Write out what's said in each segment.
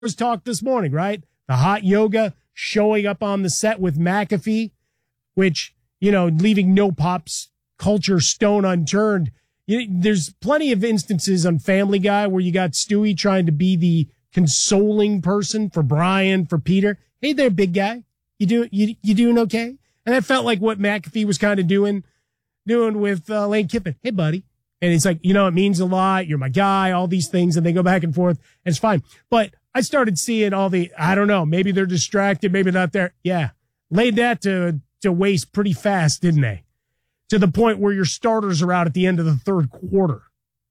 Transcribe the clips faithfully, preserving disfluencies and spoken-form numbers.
was talk this morning, right? The hot yoga showing up on the set with McAfee, which, you know, leaving no pops culture stone unturned. You, there's plenty of instances on Family Guy where you got Stewie trying to be the consoling person for Brian, for Peter. Hey there, big guy. You do you you doing okay? And that felt like what McAfee was kind of doing, doing with uh, Lane Kiffin. Hey, buddy. And it's like, you know, it means a lot. You're my guy, all these things. And they go back and forth. And it's fine. But I started seeing all the, I don't know, maybe they're distracted, maybe not there. Yeah. Laid that to, to waste pretty fast, didn't they? To the point where your starters are out at the end of the third quarter.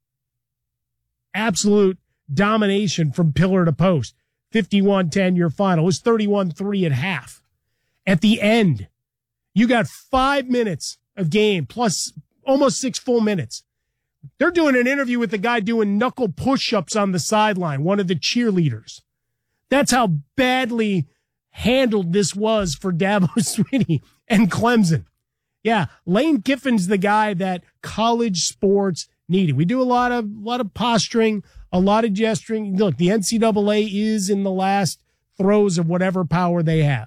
Absolute domination from pillar to post. fifty-one ten your final. It was thirty-one three at half. At the end, you got five minutes of game plus almost six full minutes. They're doing an interview with the guy doing knuckle push-ups on the sideline, one of the cheerleaders. That's how badly handled this was for Dabo Swinney and Clemson. Yeah, Lane Kiffin's the guy that college sports needed. We do a lot of a lot of posturing, a lot of gesturing. Look, the N C double A is in the last throes of whatever power they have.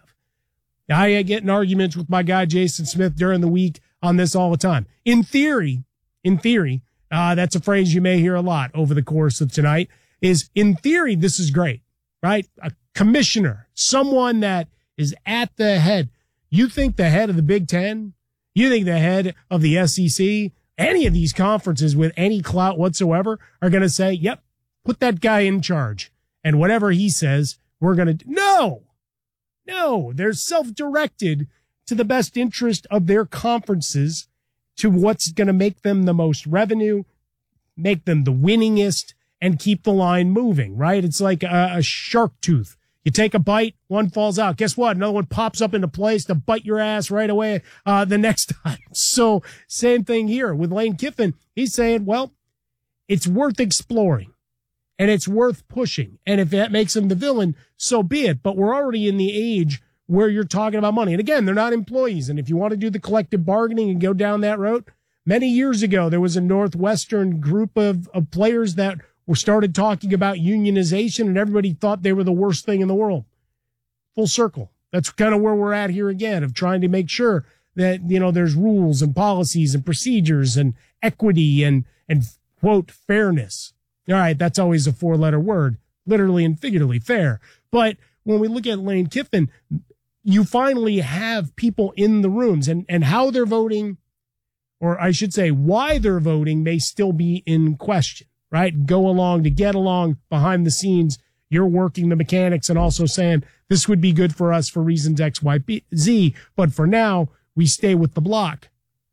I get in arguments with my guy Jason Smith during the week on this all the time. In theory, in theory, uh, that's a phrase you may hear a lot over the course of tonight, is in theory, this is great, right? A commissioner, someone that is at the head. You think the head of the Big Ten? You think the head of the S E C? Any of these conferences with any clout whatsoever are going to say, yep, put that guy in charge. And whatever he says, we're going to do. No, no, they're self-directed to the best interest of their conferences, to what's going to make them the most revenue, make them the winningest, and keep the line moving, right? It's like a, a shark tooth. You take a bite, one falls out. Guess what? Another one pops up into place to bite your ass right away uh, the next time. So same thing here with Lane Kiffin. He's saying, well, it's worth exploring and it's worth pushing. And if that makes him the villain, so be it. But we're already in the age where you're talking about money. And again, they're not employees. And if you want to do the collective bargaining and go down that road, many years ago, there was a Northwestern group of, of players that were started talking about unionization, and everybody thought they were the worst thing in the world. Full circle. That's kind of where we're at here again, of trying to make sure that, you know, there's rules and policies and procedures and equity and, and quote, fairness. All right. That's always a four letter word, literally and figuratively fair. But when we look at Lane Kiffin, you finally have people in the rooms, and, and how they're voting, or I should say why they're voting, may still be in question, right? Go along to get along behind the scenes. You're working the mechanics and also saying this would be good for us for reasons X, Y, B, Z. But for now, we stay with the block.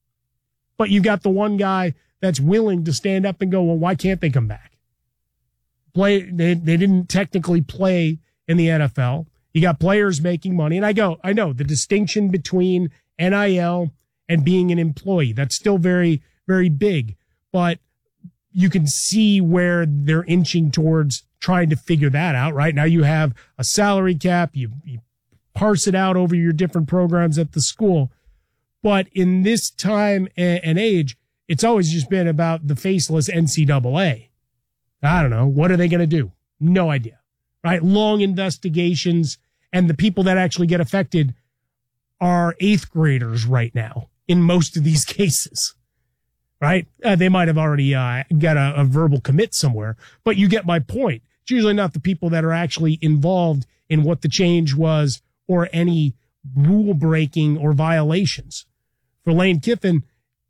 But you got the one guy that's willing to stand up and go, well, why can't they come back? Play. They, they didn't technically play in the N F L. You got players making money. And I go, I know the distinction between N I L and being an employee, that's still very, very big. But you can see where they're inching towards trying to figure that out. Right now you have a salary cap. You, you parse it out over your different programs at the school. But in this time and age, it's always just been about the faceless N C double A. I don't know. What are they going to do? No idea. Right? Long investigations, and the people that actually get affected are eighth graders right now in most of these cases. Right? Uh, they might have already uh, got a, a verbal commit somewhere, but you get my point. It's usually not the people that are actually involved in what the change was or any rule breaking or violations. For Lane Kiffin,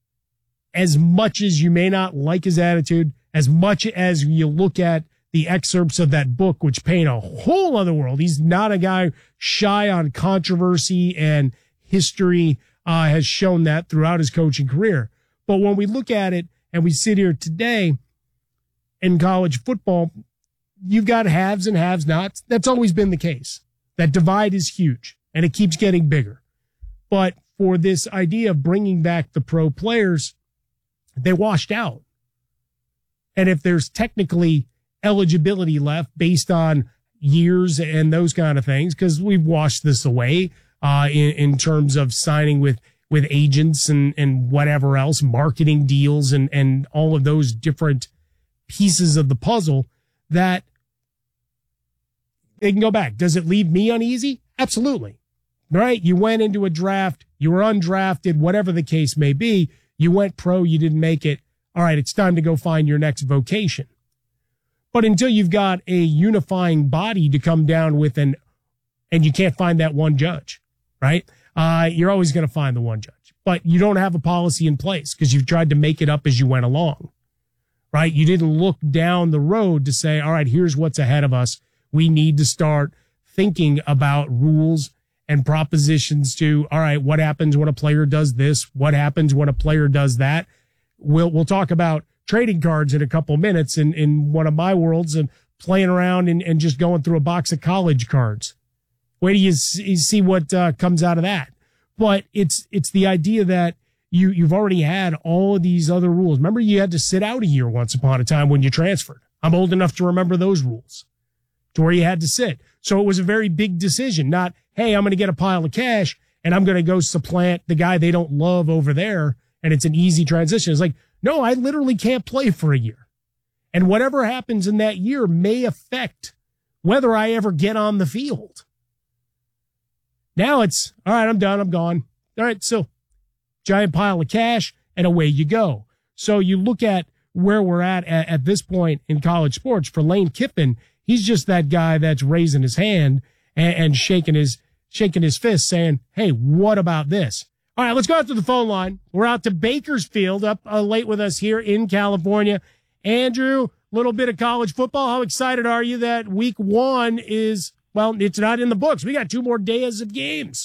as much as you may not like his attitude, as much as you look at the excerpts of that book, which paint a whole other world, he's not a guy shy on controversy, and history uh, has shown that throughout his coaching career. But when we look at it and we sit here today in college football, you've got haves and haves nots. That's always been the case. That divide is huge and it keeps getting bigger. But for this idea of bringing back the pro players, they washed out. And if there's technically eligibility left based on years and those kind of things, because we've washed this away uh, in, in terms of signing with with agents and, and whatever else, marketing deals and, and all of those different pieces of the puzzle, that They can go back. Does it leave me uneasy? Absolutely. Right? You went into a draft, you were undrafted, whatever the case may be. You went pro, you didn't make it. All right, it's time to go find your next vocation. But until you've got a unifying body to come down with an, and you can't find that one judge, right? Uh, you're always going to find the one judge, but you don't have a policy in place because you've tried to make it up as you went along, right? You didn't look down the road to say, all right, here's what's ahead of us. We need to start thinking about rules and propositions to, all right, what happens when a player does this? What happens when a player does that? We'll, we'll talk about trading cards in a couple minutes in, in one of my worlds and playing around and, and just going through a box of college cards. Wait till you see, see what uh, comes out of that. But it's, it's the idea that you, you've already had all of these other rules. Remember, you had to sit out a year once upon a time when you transferred. I'm old enough to remember those rules to where you had to sit. So it was a very big decision, not, hey, I'm going to get a pile of cash and I'm going to go supplant the guy they don't love over there. And it's an easy transition. It's like, no, I literally can't play for a year. And whatever happens in that year may affect whether I ever get on the field. Now it's, all right, I'm done. I'm gone. All right, so giant pile of cash and away you go. So you look at where we're at at, at this point in college sports for Lane Kiffin. He's just that guy that's raising his hand and, and shaking his, shaking his fist saying, hey, what about this? All right, let's go out to the phone line. We're out to Bakersfield, up uh, late with us here in California. Andrew, little bit of college football. How excited are you that week one is, well, it's not in the books. We got two more days of games.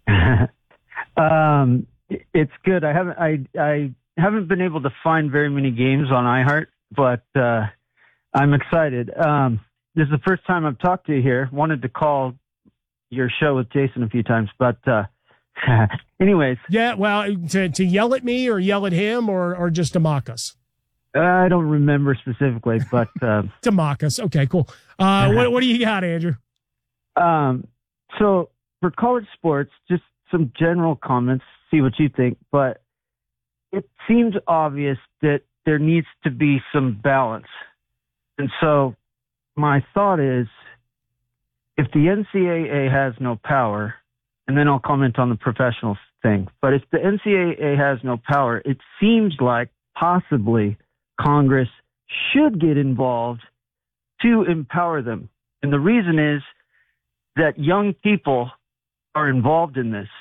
um, it's good. I haven't, I, I haven't been able to find very many games on iHeart, but uh, I'm excited. Um, this is the first time I've talked to you here. Wanted to call your show with Jason a few times, but uh, anyways. Yeah, well, to, to yell at me or yell at him or, or just to mock us? I don't remember specifically, but... Uh, to mock us. Okay, cool. Uh, what, what do you got, Andrew? Um, so for college sports, just some general comments, see what you think, but it seems obvious that there needs to be some balance. And so my thought is, if the N C double A has no power, and then I'll comment on the professional thing, but if the N C double A has no power, it seems like possibly Congress should get involved to empower them. And the reason is that young people are involved in this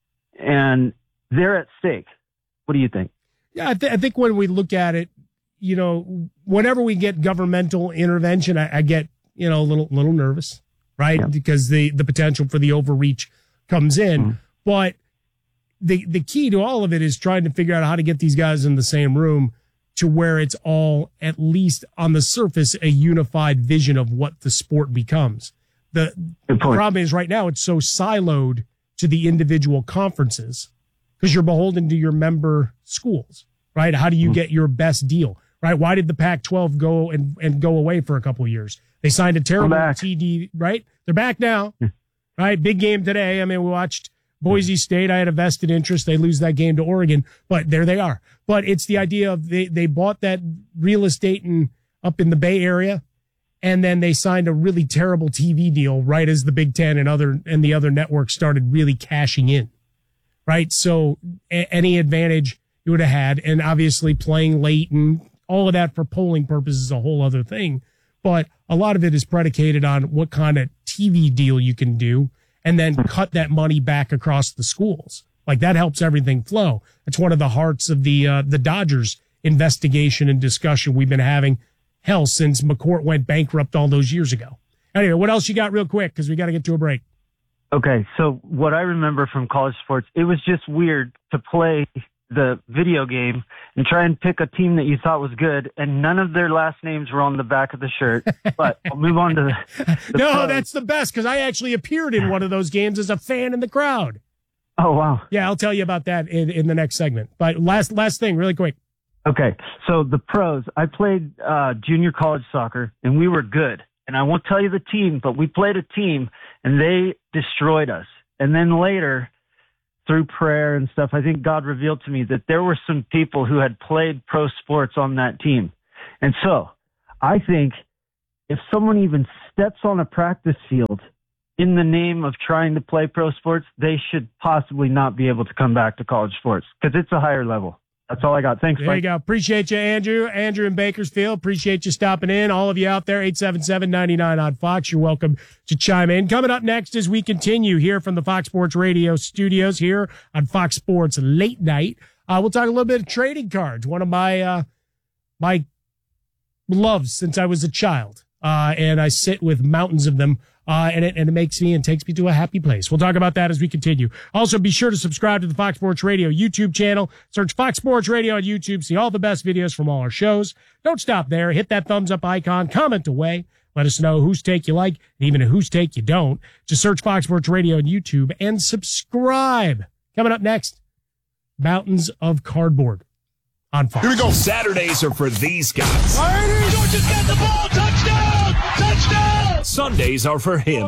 and they're at stake. What do you think? Yeah, I, th- I think when we look at it, you know, whenever we get governmental intervention, I, I get, you know, a little, little nervous, right? Yeah. Because the, the potential for the overreach comes in. Mm-hmm. But the, the key to all of it is trying to figure out how to get these guys in the same room to where it's all, at least on the surface, a unified vision of what the sport becomes. The, the problem is right now it's so siloed to the individual conferences because you're beholden to your member schools, right? How do you get your best deal, right? Why did the Pac twelve go and, and go away for a couple of years? They signed a terrible T D, right? They're back now, right? Big game today. I mean, we watched Boise State. I had a vested interest. They lose that game to Oregon, but there they are. But it's the idea of they, they bought that real estate in, up in the Bay Area. And then they signed a really terrible T V deal right as the Big Ten and other and the other networks started really cashing in, right? So a- any advantage you would have had, and obviously playing late and all of that for polling purposes is a whole other thing. But a lot of it is predicated on what kind of T V deal you can do and then cut that money back across the schools. Like that helps everything flow. That's one of the hearts of the uh, the Dodgers investigation and discussion we've been having. Hell, since McCourt went bankrupt all those years ago. Anyway, what else you got real quick? Because we got to get to a break. Okay, so what I remember from college sports, it was just weird to play the video game and try and pick a team that you thought was good, and none of their last names were on the back of the shirt. But I'll move on to the, the No, pros. That's the best, because I actually appeared in one of those games as a fan in the crowd. Oh, wow. Yeah, I'll tell you about that in, in the next segment. But last last thing, really quick. Okay, so the pros, I played uh, junior college soccer, and we were good. And I won't tell you the team, but we played a team, and they destroyed us. And then later, through prayer and stuff, I think God revealed to me that there were some people who had played pro sports on that team. And so I think if someone even steps on a practice field in the name of trying to play pro sports, they should possibly not be able to come back to college sports because it's a higher level. That's all I got. Thanks, There Mike. you go. Appreciate you, Andrew. Andrew in Bakersfield. Appreciate you stopping in. All of you out there, eight seven seven, nine nine on Fox. You're welcome to chime in. Coming up next as we continue here from the Fox Sports Radio studios here on Fox Sports Late Night, uh, we'll talk a little bit of trading cards. One of my, uh, my loves since I was a child. Uh, and I sit with mountains of them. Uh, and it, and it makes me and takes me to a happy place. We'll talk about that as we continue. Also, be sure to subscribe to the Fox Sports Radio YouTube channel. Search Fox Sports Radio on YouTube. See all the best videos from all our shows. Don't stop there. Hit that thumbs up icon. Comment away. Let us know whose take you like and even whose take you don't. Just search Fox Sports Radio on YouTube and subscribe. Coming up next, Mountains of Cardboard on Fox. Here we go. Saturdays are for these guys. Georgia's got the ball. Touchdown! Touchdown! Sundays are for him.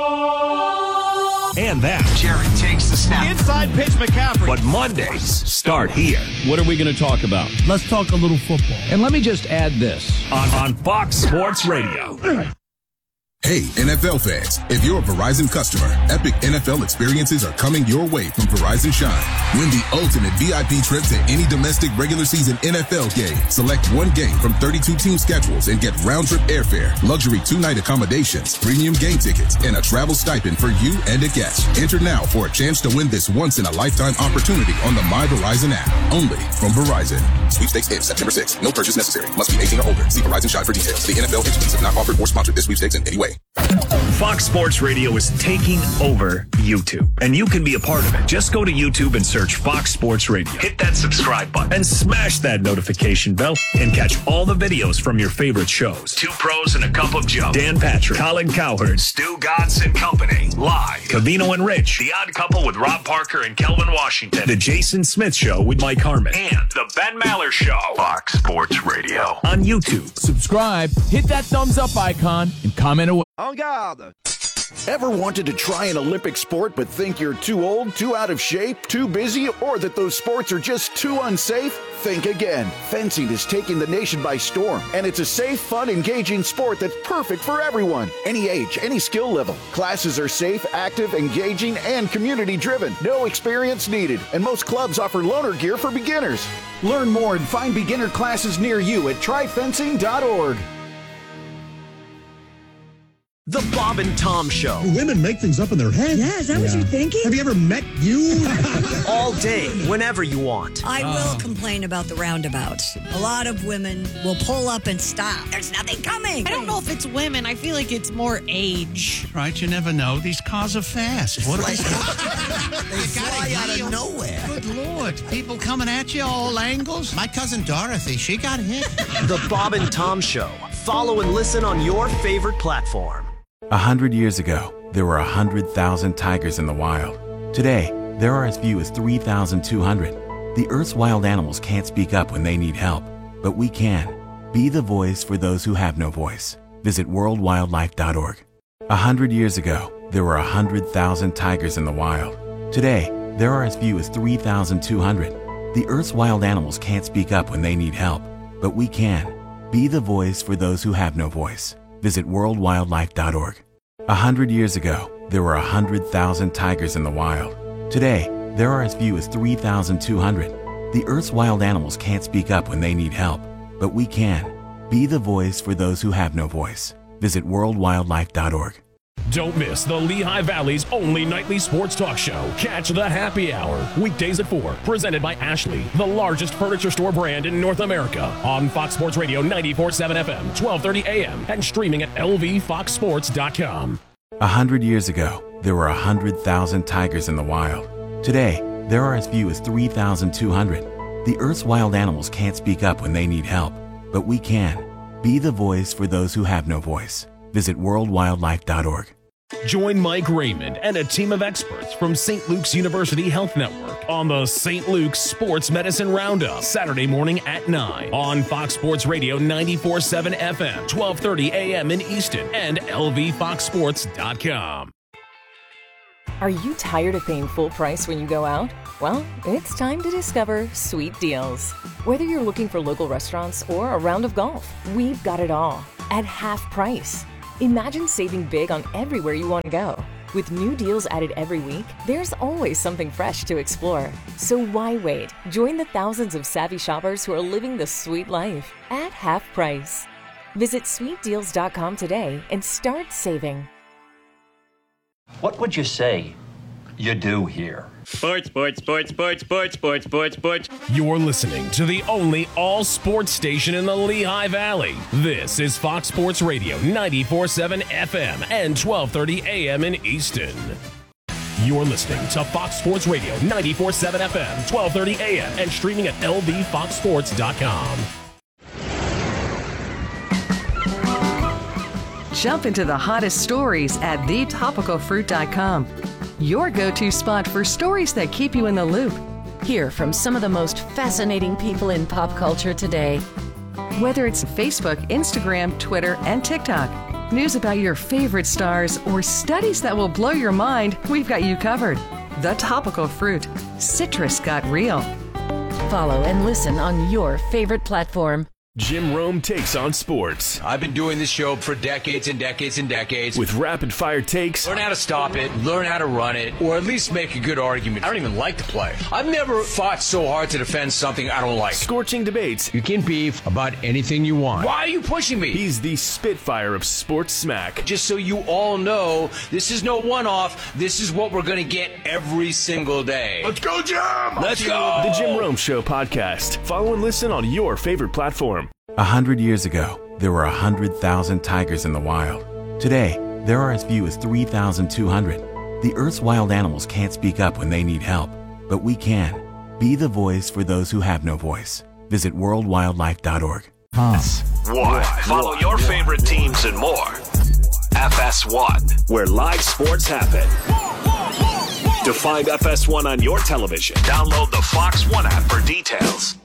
And that. Jared takes the snap. Inside pitch, McCaffrey. But Mondays start here. What are we going to talk about? Let's talk a little football. And let me just add this. On, on Fox Sports Radio. Hey, N F L fans, if you're a Verizon customer, epic N F L experiences are coming your way from Verizon Shine. Win the ultimate V I P trip to any domestic regular season N F L game. Select one game from thirty-two team schedules and get round-trip airfare, luxury two-night accommodations, premium game tickets, and a travel stipend for you and a guest. Enter now for a chance to win this once-in-a-lifetime opportunity on the My Verizon app. Only from Verizon. Sweepstakes ends September sixth. No purchase necessary. Must be eighteen or older. See Verizon Shine for details. The N F L entities have not offered or sponsored this sweepstakes in any way. Fox Sports Radio is taking over YouTube, and you can be a part of it. Just go to YouTube and search Fox Sports Radio. Hit that subscribe button and smash that notification bell and catch all the videos from your favorite shows. Two Pros and a Cup of Joe. Dan Patrick, Colin Cowherd, Stu Godson and Company. Live. Cavino and Rich. The Odd Couple with Rob Parker and Kelvin Washington. The Jason Smith Show with Mike Harmon. And The Ben Maller Show. Fox Sports Radio. On YouTube. Subscribe, hit that thumbs up icon, and comment away. En garde. Ever wanted to try an Olympic sport but think you're too old, too out of shape, too busy, or that those sports are just too unsafe? Think again. Fencing is taking the nation by storm, and it's a safe, fun, engaging sport that's perfect for everyone. Any age, any skill level. Classes are safe, active, engaging, and community-driven. No experience needed, and most clubs offer loaner gear for beginners. Learn more and find beginner classes near you at try fencing dot org. The Bob and Tom Show. Women make things up in their head. Yeah, is that yeah. what you're thinking? Have you ever met you? All day, whenever you want. I will complain about the roundabouts. A lot of women will pull up and stop. There's nothing coming. I don't know if it's women. I feel like it's more age. Right, you never know. These cars are fast. What they fly out of nowhere. Good Lord. People coming at you all angles. My cousin Dorothy, she got hit. The Bob and Tom Show. Follow and listen on your favorite platform. A hundred years ago, there were a hundred thousand tigers in the wild. Today, there are as few as three thousand two hundred. The Earth's wild animals can't speak up when they need help, but we can. Be the voice for those who have no voice. Visit world wildlife dot org. A hundred years ago, there were a hundred thousand tigers in the wild. Today, there are as few as three thousand two hundred. The Earth's wild animals can't speak up when they need help, but we can. Be the voice for those who have no voice. Visit world wildlife dot org. A hundred years ago, there were a hundred thousand tigers in the wild. Today, there are as few as three thousand two hundred. The Earth's wild animals can't speak up when they need help, but we can. Be the voice for those who have no voice. Visit world wildlife dot org. Don't miss the Lehigh Valley's only nightly sports talk show. Catch the Happy Hour, weekdays at four, presented by Ashley, the largest furniture store brand in North America, on Fox Sports Radio ninety-four point seven F M, twelve thirty A M, and streaming at L V fox sports dot com. A hundred years ago, there were a hundred thousand tigers in the wild. Today, there are as few as three thousand two hundred. The Earth's wild animals can't speak up when they need help, but we can. Be the voice for those who have no voice. Visit world wildlife dot org. Join Mike Raymond and a team of experts from Saint Luke's University Health Network on the Saint Luke's Sports Medicine Roundup, Saturday morning at nine on Fox Sports Radio ninety-four point seven F M, twelve thirty A M in Easton, and L V fox sports dot com. Are you tired of paying full price when you go out? Well, it's time to discover Sweet Deals. Whether you're looking for local restaurants or a round of golf, we've got it all at half price. Imagine saving big on everywhere you want to go. With new deals added every week, there's always something fresh to explore. So why wait? Join the thousands of savvy shoppers who are living the sweet life at half price. Visit sweet deals dot com today and start saving. What would you say you do here? Sports, sports, sports, sports, sports, sports, sports, sports. You're listening to the only all-sports station in the Lehigh Valley. This is Fox Sports Radio ninety-four point seven F M and twelve thirty A M in Easton. You're listening to Fox Sports Radio ninety-four point seven F M, twelve thirty A M, and streaming at L V fox sports dot com. Jump into the hottest stories at the topical fruit dot com. Your go-to spot for stories that keep you in the loop. Hear from some of the most fascinating people in pop culture today. Whether it's Facebook, Instagram, Twitter, and TikTok, news about your favorite stars, or studies that will blow your mind, we've got you covered. The Topical Fruit. Citrus got real. Follow and listen on your favorite platform. Jim Rome takes on sports. I've been doing this show for decades and decades and decades. With rapid fire takes. Learn how to stop it, learn how to run it, or at least make a good argument. I don't even like to play. I've never fought so hard to defend something I don't like. Scorching debates. You can beef about anything you want. Why are you pushing me? He's the Spitfire of sports smack. Just so you all know, this is no one-off. This is what we're going to get every single day. Let's go, Jim! Let's go! The Jim Rome Show podcast. Follow and listen on your favorite platform. A hundred years ago, there were a hundred thousand tigers in the wild. Today, there are as few as three thousand two hundred. The Earth's wild animals can't speak up when they need help, but we can. Be the voice for those who have no voice. Visit world wildlife dot org. Huh. One. Follow your favorite teams and more. F S one, where live sports happen. To find F S one on your television, download the Fox One app for details.